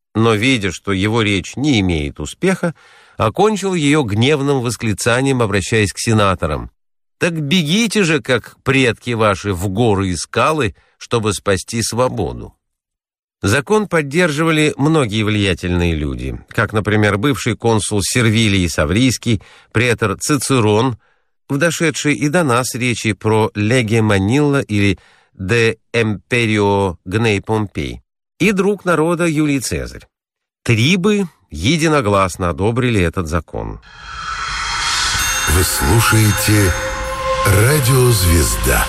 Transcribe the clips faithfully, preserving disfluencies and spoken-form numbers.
но, видя, что его речь не имеет успеха, окончил ее гневным восклицанием, обращаясь к сенаторам: «Так бегите же, как предки ваши, в горы и скалы, чтобы спасти свободу». Закон поддерживали многие влиятельные люди, как, например, бывший консул Сервилий Саврийский, претор Цицерон, в дошедшей и до нас речи про «Леге Манилла» или «De Imperio Gnei Pompei», и друг народа Юлий Цезарь. Трибы единогласно одобрили этот закон. Вы слушаете «Радио Звезда».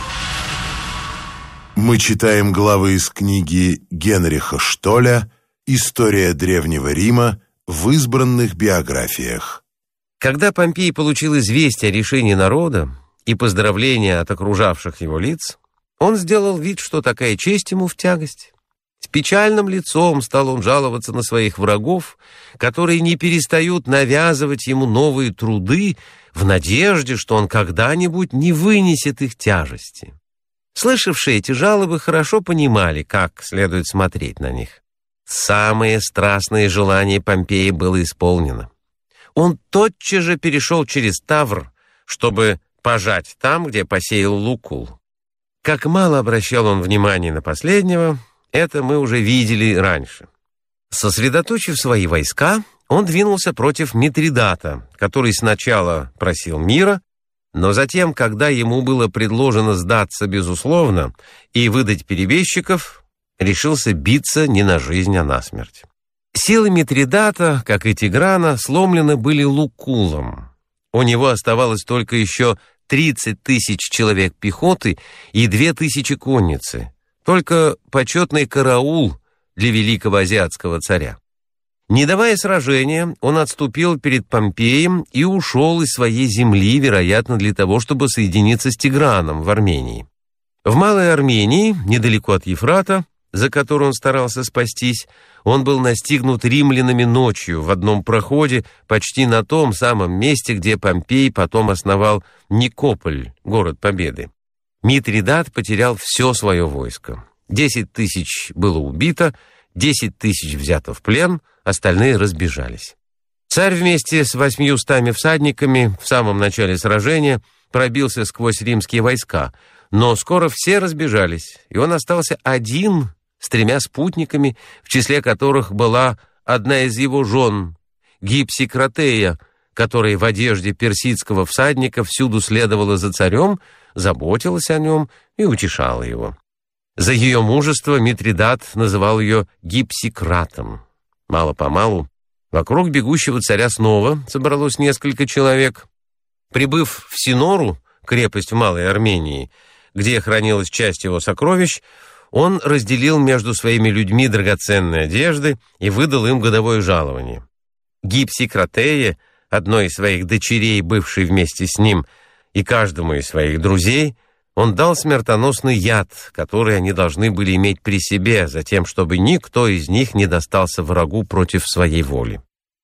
Мы читаем главы из книги Генриха Штоля «История Древнего Рима» в избранных биографиях. Когда Помпей получил известие о решении народа и поздравления от окружавших его лиц, он сделал вид, что такая честь ему в тягость. С печальным лицом стал он жаловаться на своих врагов, которые не перестают навязывать ему новые труды в надежде, что он когда-нибудь не вынесет их тяжести. Слышавшие эти жалобы хорошо понимали, как следует смотреть на них. Самое страстное желание Помпея было исполнено. Он тотчас же перешел через Тавр, чтобы пожать там, где посеял Лукул. Как мало обращал он внимания на последнего, это мы уже видели раньше. Сосредоточив свои войска, он двинулся против Митридата, который сначала просил мира, но затем, когда ему было предложено сдаться безусловно и выдать перебежчиков, решился биться не на жизнь, а на смерть. Силы Митридата, как и Тиграна, сломлены были Лукулом. У него оставалось только еще тридцать тысяч человек пехоты и две тысячи конницы, только почетный караул для великого азиатского царя. Не давая сражения, он отступил перед Помпеем и ушел из своей земли, вероятно, для того, чтобы соединиться с Тиграном в Армении. В Малой Армении, недалеко от Ефрата, за которой он старался спастись, он был настигнут римлянами ночью в одном проходе, почти на том самом месте, где Помпей потом основал Никополь, город Победы. Митридат потерял все свое войско. Десять тысяч было убито, десять тысяч взято в плен, остальные разбежались. Царь вместе с восьмиюстами всадниками в самом начале сражения пробился сквозь римские войска, но скоро все разбежались, и он остался один с тремя спутниками, в числе которых была одна из его жен, Гипсикратея, которая в одежде персидского всадника всюду следовала за царем, заботилась о нем и утешала его. За ее мужество Митридат называл ее Гипсикратом. Мало-помалу вокруг бегущего царя снова собралось несколько человек. Прибыв в Синору, крепость в Малой Армении, где хранилась часть его сокровищ, он разделил между своими людьми драгоценные одежды и выдал им годовое жалование. Гипсикратее, одной из своих дочерей, бывшей вместе с ним, и каждому из своих друзей, он дал смертоносный яд, который они должны были иметь при себе, затем, чтобы никто из них не достался врагу против своей воли.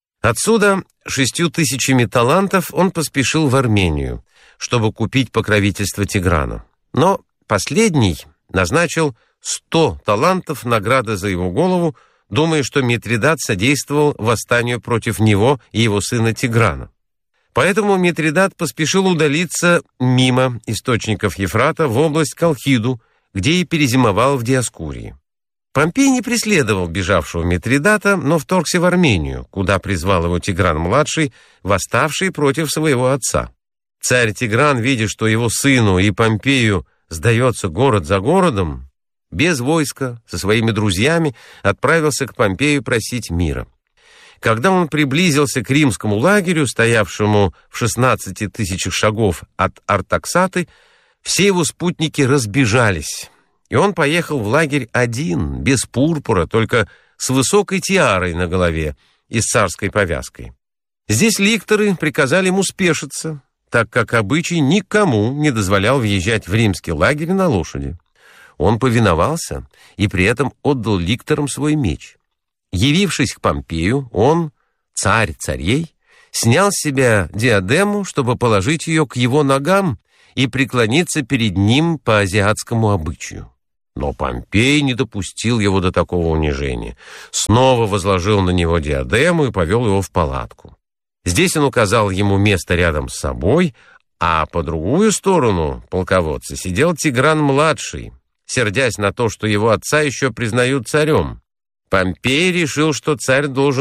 Отсюда шестью тысячами талантов он поспешил в Армению, чтобы купить покровительство Тиграна. Но последний назначил сто талантов награды за его голову, думая, что Митридат содействовал восстанию против него и его сына Тиграна. Поэтому Митридат поспешил удалиться мимо источников Ефрата в область Колхиду, где и перезимовал в Диоскурии. Помпей не преследовал бежавшего Митридата, но вторгся в Армению, куда призвал его Тигран-младший, восставший против своего отца. Царь Тигран, видя, что его сыну и Помпею сдается город за городом, без войска, со своими друзьями, отправился к Помпею просить мира. Когда он приблизился к римскому лагерю, стоявшему в шестнадцати тысячах шагов от Артаксаты, все его спутники разбежались, и он поехал в лагерь один, без пурпура, только с высокой тиарой на голове и с царской повязкой. Здесь ликторы приказали ему спешиться, так как обычай никому не дозволял въезжать в римский лагерь на лошади. Он повиновался и при этом отдал ликторам свой меч. Явившись к Помпею, он, царь царей, снял с себя диадему, чтобы положить ее к его ногам и преклониться перед ним по азиатскому обычаю. Но Помпей не допустил его до такого унижения. Снова возложил на него диадему и повел его в палатку. Здесь он указал ему место рядом с собой, а по другую сторону полководца сидел Тигран-младший, сердясь на то, что его отца еще признают царем. Помпей решил, что царь должен